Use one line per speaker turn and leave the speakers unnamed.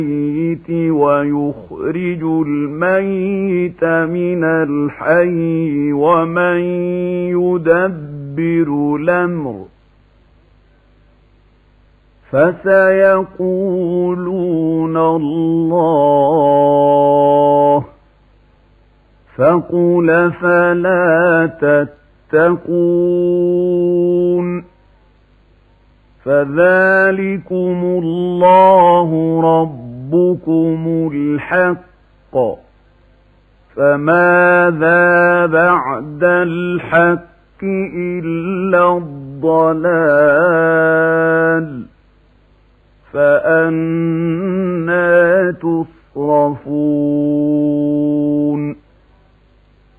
ويخرج الميت من الحي ومن يدبر الأمر فسيقولون الله فقل فلا تتقون فذلكم الله ربكم الحق فماذا بعد الحق إلا الضلال فأنى تصرفون